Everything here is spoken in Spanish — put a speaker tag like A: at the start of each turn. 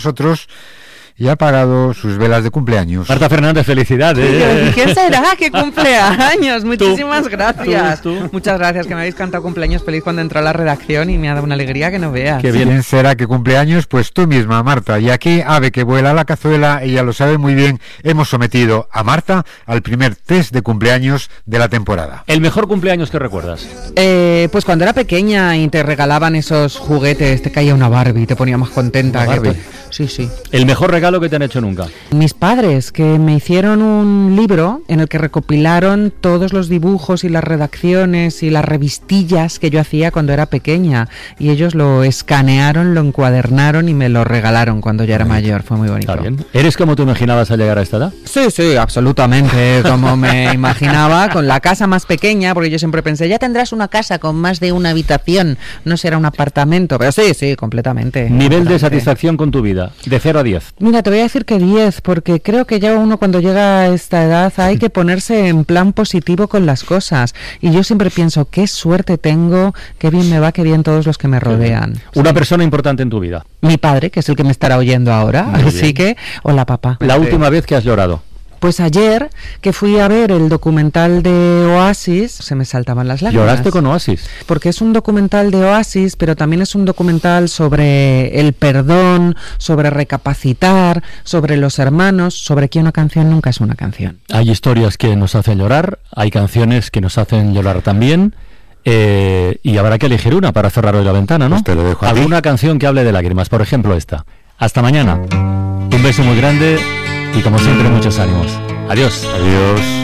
A: nosotros y ha apagado sus velas de cumpleaños.
B: Marta Fernández, felicidades.
C: ¿Quién será que cumpleaños? Muchísimas gracias.
B: Tú.
C: Muchas gracias, que me habéis cantado cumpleaños feliz cuando entró a la redacción y me ha dado una alegría que no veas.
B: Qué bien.
A: ¿Quién será que cumpleaños? Pues tú misma, Marta. Y aquí, ave que vuela la cazuela, ella lo sabe muy bien, hemos sometido a Marta al primer test de cumpleaños de la temporada.
B: ¿El mejor cumpleaños que recuerdas?
C: Pues cuando era pequeña y te regalaban esos juguetes, te caía una Barbie y te ponía más contenta.
B: ¿Una Barbie?
C: Sí, sí.
B: ¿El mejor regalo que te han hecho nunca?
C: Mis padres, que me hicieron un libro en el que recopilaron todos los dibujos y las redacciones y las revistillas que yo hacía cuando era pequeña, y ellos lo escanearon, lo encuadernaron y me lo regalaron cuando ya era mayor. Fue muy bonito.
B: Está bien. ¿Eres como te imaginabas al llegar a esta edad?
C: Sí, sí, absolutamente, como me imaginaba, con la casa más pequeña, porque yo siempre pensé, ya tendrás una casa con más de una habitación, no será un apartamento, pero sí, sí, completamente.
B: Nivel de satisfacción con tu vida, de 0 a 10.
C: Mira, te voy a decir que 10, porque creo que ya uno cuando llega a esta edad hay que ponerse en plan positivo con las cosas, y yo siempre pienso, qué suerte tengo, qué bien me va, qué bien todos los que me rodean.
B: Una persona importante en tu vida.
C: Mi padre, que es el que me estará oyendo ahora,
B: Muy
C: así
B: bien.
C: que, hola papá.
B: La última vez que has llorado.
C: Pues ayer, que fui a ver el documental de Oasis, se me saltaban las lágrimas.
B: ¿Lloraste con Oasis?
C: Porque es un documental de Oasis, pero también es un documental sobre el perdón, sobre recapacitar, sobre los hermanos, sobre que una canción nunca es una canción.
B: Hay historias que nos hacen llorar, hay canciones que nos hacen llorar también, y habrá que elegir una para cerrar hoy la ventana, ¿no?
A: Pues te lo dejo a ti.
B: ¿Alguna canción que hable de lágrimas? Por ejemplo esta. Hasta mañana. Un beso muy grande y como siempre muchos ánimos. Adiós.
A: Adiós.